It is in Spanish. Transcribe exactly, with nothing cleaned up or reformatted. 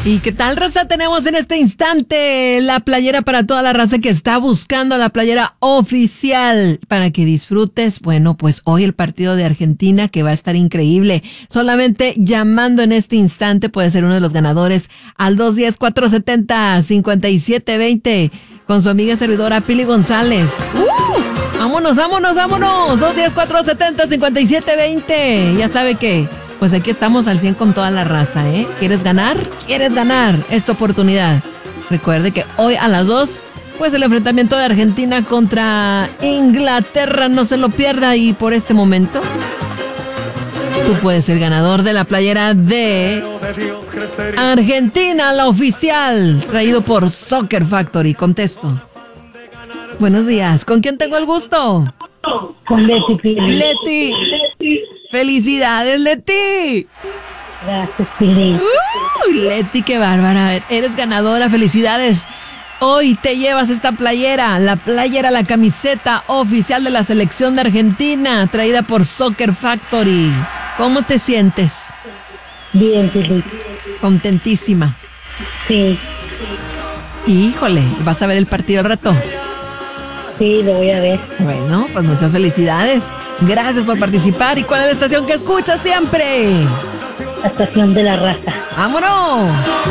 ¿Y qué tal, raza? Tenemos en este instante la playera para toda la raza que está buscando la playera oficial para que disfrutes. Bueno, pues hoy el partido de Argentina, que va a estar increíble. Solamente llamando en este instante puede ser uno de los ganadores al dos uno cero, cuatro siete cero, cinco siete dos cero con su amiga servidora Pili González. ¡Uh! ¡Vámonos, vámonos, vámonos! dos uno cero, cuatro siete cero, cinco siete dos cero. Ya sabe que... pues aquí estamos al cien con toda la raza, ¿eh? ¿Quieres ganar? ¿Quieres ganar esta oportunidad? Recuerde que hoy a las dos, pues el enfrentamiento de Argentina contra Inglaterra, no se lo pierda. Y por este momento, tú puedes ser ganador de la playera de Argentina, la oficial, traído por Soccer Factory. Contesto. Buenos días, ¿con quién tengo el gusto? Con Leti. Leti. ¡Felicidades, Leti! Gracias, Pili. ¡Uh! Leti, qué bárbara. Eres ganadora, felicidades. Hoy te llevas esta playera, la playera, la camiseta oficial de la selección de Argentina, traída por Soccer Factory. ¿Cómo te sientes? Bien, Pili. Contentísima. Sí. Híjole, ¿vas a ver el partido al rato? Sí, lo voy a ver. Bueno, pues muchas felicidades. Gracias por participar. ¿Y cuál es la estación que escuchas siempre? La estación de la raza. ¡Vámonos!